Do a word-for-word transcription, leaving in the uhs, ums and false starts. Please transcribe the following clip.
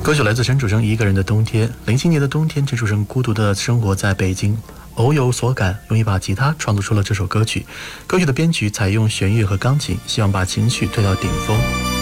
歌曲来自陈楚生《一个人的冬天》。零七年的冬天，陈楚生孤独地生活在北京，偶有所感，用一把吉他创作出了这首歌曲。歌曲的编曲采用弦乐和钢琴，希望把情绪推到顶峰。